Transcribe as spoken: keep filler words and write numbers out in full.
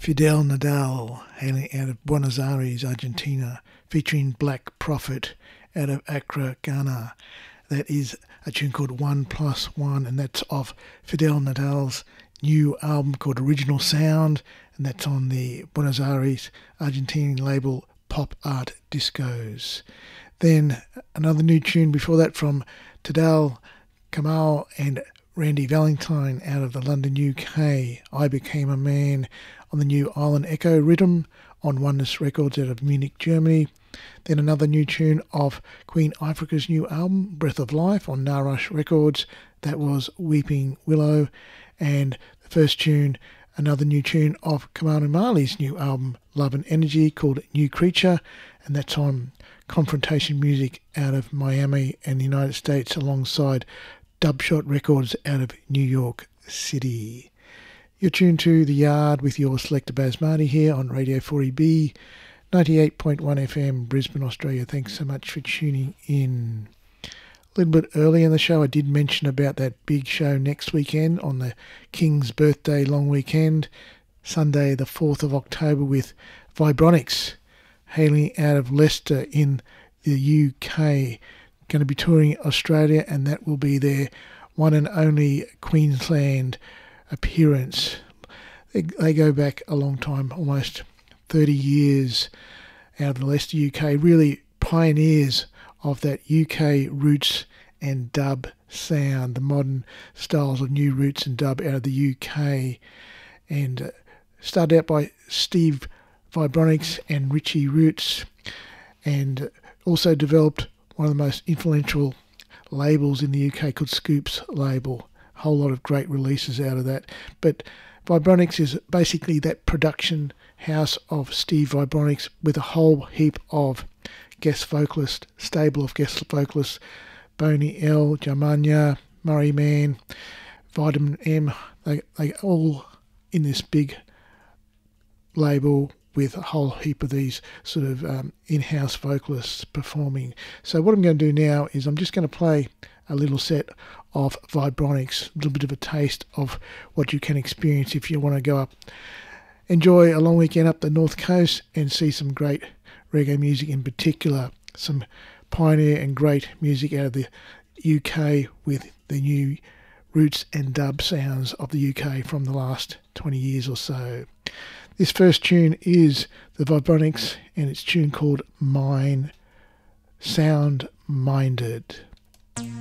Fidel Nadal, hailing out of Buenos Aires, Argentina, featuring Black Prophet out of Accra, Ghana. That is a tune called One Plus One, and that's off Fidel Nadal's new album called Original Sound, and that's on the Buenos Aires, Argentinian label Pop Art Discos. Then another new tune before that from Tadal Kamal and Randy Valentine out of the London, U K, I Became a Man, on the new Island Echo Rhythm on Oneness Records out of Munich, Germany. Then another new tune of Queen Ifrica's new album, Breath of Life, on Narush Records. That was Weeping Willow. And the first tune, another new tune of Kamanu Marley's new album, Love and Energy, called New Creature. And that's on Confrontation Music out of Miami and the United States, alongside Dubshot Records out of New York City. You're tuned to The Yard with your selector Baz Marty here on Radio four E B, ninety-eight point one F M, Brisbane, Australia. Thanks so much for tuning in. A little bit early in the show, I did mention about that big show next weekend on the King's birthday long weekend, Sunday the fourth of October, with Vibronics, hailing out of Leicester in the U K. Going to be touring Australia, and that will be their one and only Queensland appearance. They, they go back a long time, almost thirty years, out of the Leicester, U K, really pioneers of that U K roots and dub sound, the modern styles of new roots and dub out of the U K. And uh, started out by Steve Vibronics and Richie Roots, and also developed one of the most influential labels in the U K called Scoops label. A whole lot of great releases out of that. But Vibronics is basically that production house of Steve Vibronics with a whole heap of guest vocalists, stable of guest vocalists, Boney L, Jamania, Murray Mann, Vitamin M. They, they all in this big label with a whole heap of these sort of um, in-house vocalists performing. So what I'm going to do now is I'm just going to play a little set of Vibronics, a little bit of a taste of what you can experience if you want to go up, enjoy a long weekend up the North Coast and see some great reggae music, in particular some pioneer and great music out of the U K with the new roots and dub sounds of the U K from the last twenty years or so. This first tune is the Vibronics, and it's a tune called Mine, Sound Minded.